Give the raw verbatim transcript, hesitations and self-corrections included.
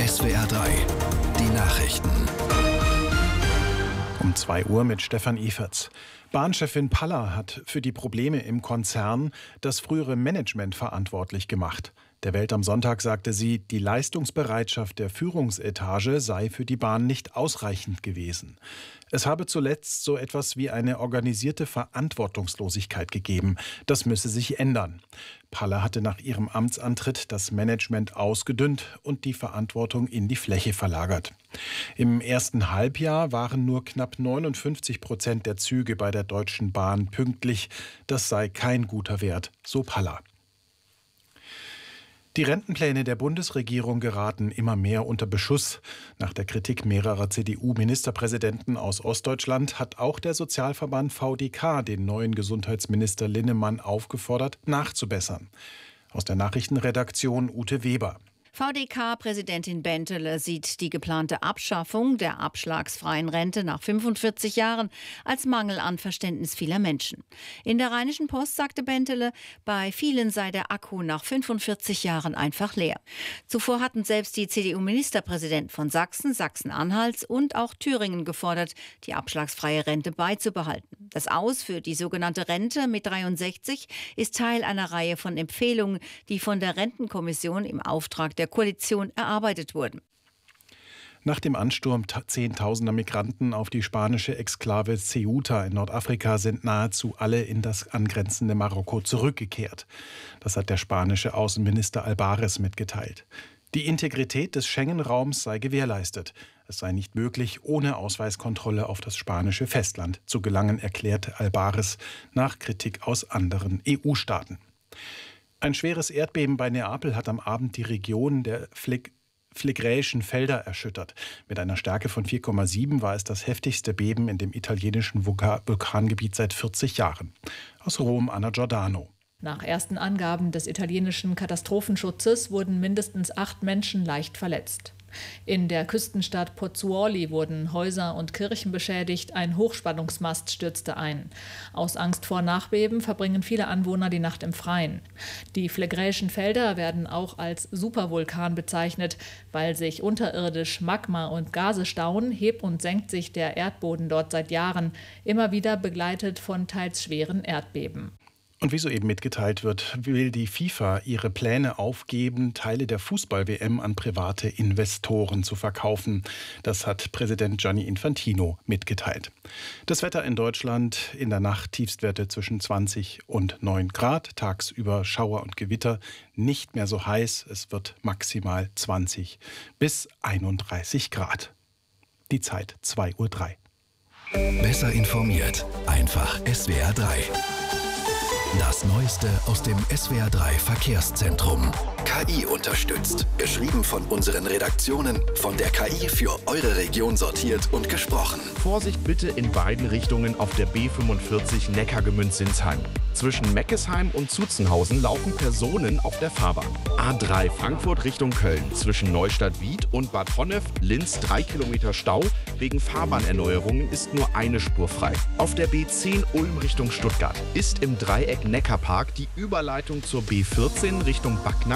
S W R drei, die Nachrichten. Um zwei Uhr mit Stefan Eferts. Bahnchefin Paller hat für die Probleme im Konzern das frühere Management verantwortlich gemacht. Der Welt am Sonntag sagte sie, die Leistungsbereitschaft der Führungsetage sei für die Bahn nicht ausreichend gewesen. Es habe zuletzt so etwas wie eine organisierte Verantwortungslosigkeit gegeben. Das müsse sich ändern. Paller hatte nach ihrem Amtsantritt das Management ausgedünnt und die Verantwortung in die Fläche verlagert. Im ersten Halbjahr waren nur knapp neunundfünfzig Prozent der Züge bei der Deutschen Bahn pünktlich. Das sei kein guter Wert, so Paller. Die Rentenpläne der Bundesregierung geraten immer mehr unter Beschuss. Nach der Kritik mehrerer C D U-Ministerpräsidenten aus Ostdeutschland hat auch der Sozialverband V D K den neuen Gesundheitsminister Linnemann aufgefordert, nachzubessern. Aus der Nachrichtenredaktion Ute Weber. V D K-Präsidentin Bentele sieht die geplante Abschaffung der abschlagsfreien Rente nach fünfundvierzig Jahren als Mangel an Verständnis vieler Menschen. In der Rheinischen Post sagte Bentele, bei vielen sei der Akku nach fünfundvierzig Jahren einfach leer. Zuvor hatten selbst die C D U-Ministerpräsidenten von Sachsen, Sachsen-Anhalts und auch Thüringen gefordert, die abschlagsfreie Rente beizubehalten. Das Aus für die sogenannte Rente mit dreiundsechzig ist Teil einer Reihe von Empfehlungen, die von der Rentenkommission im Auftrag der Koalition erarbeitet wurden. Nach dem Ansturm zehntausender Migranten auf die spanische Exklave Ceuta in Nordafrika sind nahezu alle in das angrenzende Marokko zurückgekehrt. Das hat der spanische Außenminister Albares mitgeteilt. Die Integrität des Schengen-Raums sei gewährleistet. Es sei nicht möglich, ohne Ausweiskontrolle auf das spanische Festland zu gelangen, erklärte Albares nach Kritik aus anderen E U-Staaten. Ein schweres Erdbeben bei Neapel hat am Abend die Region der Flig- Phlegräischen Felder erschüttert. Mit einer Stärke von vier Komma sieben war es das heftigste Beben in dem italienischen Vulka- Vulkangebiet seit vierzig Jahren. Aus Rom, Anna Giordano. Nach ersten Angaben des italienischen Katastrophenschutzes wurden mindestens acht Menschen leicht verletzt. In der Küstenstadt Pozzuoli wurden Häuser und Kirchen beschädigt, ein Hochspannungsmast stürzte ein. Aus Angst vor Nachbeben verbringen viele Anwohner die Nacht im Freien. Die Phlegräischen Felder werden auch als Supervulkan bezeichnet, weil sich unterirdisch Magma und Gase stauen, hebt und senkt sich der Erdboden dort seit Jahren, immer wieder begleitet von teils schweren Erdbeben. Und wie soeben mitgeteilt wird, will die FIFA ihre Pläne aufgeben, Teile der Fußball-W M an private Investoren zu verkaufen. Das hat Präsident Gianni Infantino mitgeteilt. Das Wetter in Deutschland: in der Nacht Tiefstwerte zwischen zwanzig und neun Grad, tagsüber Schauer und Gewitter, nicht mehr so heiß, es wird maximal zwanzig bis einunddreißig Grad. Die Zeit zwei Uhr drei. Besser informiert, einfach S W R drei. Das Neueste aus dem S W R drei Verkehrszentrum. K I unterstützt. Geschrieben von unseren Redaktionen, von der K I für eure Region sortiert und gesprochen. Vorsicht bitte in beiden Richtungen auf der B fünfundvierzig Neckargemünd-Sinsheim. Zwischen Meckesheim und Zutzenhausen laufen Personen auf der Fahrbahn. A drei Frankfurt Richtung Köln. Zwischen Neustadt-Wied und Bad Honnef, Linz drei Kilometer Stau. Wegen Fahrbahnerneuerungen ist nur eine Spur frei. Auf der B zehn Ulm Richtung Stuttgart ist im Dreieck Neckarpark die Überleitung zur B vierzehn Richtung Backnang